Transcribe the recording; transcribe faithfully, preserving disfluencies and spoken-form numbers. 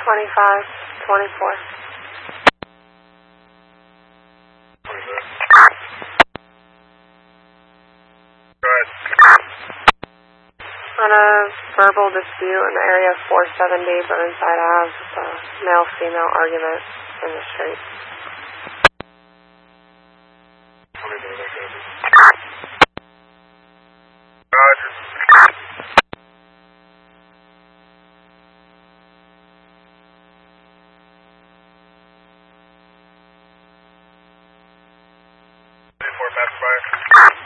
twenty-five twenty-four. Go ahead. On a verbal dispute in the area of four seventy Burnside Ave, it's a male-female argument in the street. Roger. Four, pacifier.